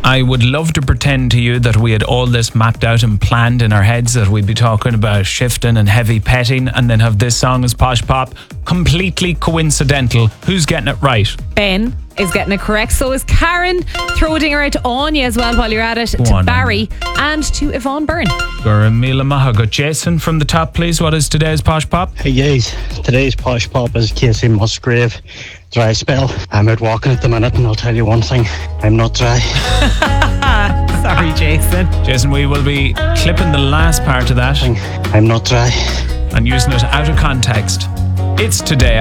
I would love to pretend to you that we had all this mapped out and planned in our heads, that we'd be talking about shifting and heavy petting and then have this song as Posh Pop. Completely coincidental. Who's getting it right? Ben is getting it correct. So is Karen. Throw a dinger out to Anya as well while you're at it. To on, Barry and to Yvonne Byrne. Mila Mahaga. Jason from the top, please. What is today's Posh Pop? Hey guys, today's Posh Pop is Casey Musgrave. Dry spell. I'm out walking at the minute and I'll tell you one thing, I'm not dry. Sorry, Jason. Jason, we will be clipping the last part of that I'm not dry. and using it out of context. It's today